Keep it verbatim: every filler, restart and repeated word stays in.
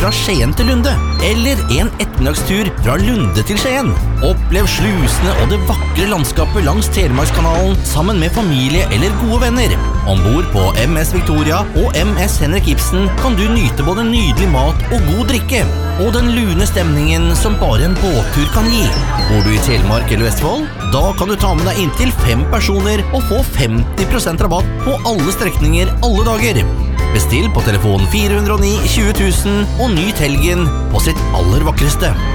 fra Skien til Lunde, eller en ettermiddagstur fra Lunde til Skien. Opplev slusene og det vakre landskapet langs Telemarkskanalen sammen med familie eller gode venner. Ombord på M S Victoria og M S Henrik Ibsen kan du nyte både nydelig mat og god drikke, og den lune stemningen som bare en båttur kan gi. Bor du i Telemark eller Vestfold? Da kan du ta med deg inntil fem personer og få femti prosent rabatt på alle strekninger alle dager. Bestill på telefon fire null ni tjue tusen og nyt helgen på sitt aller vakreste.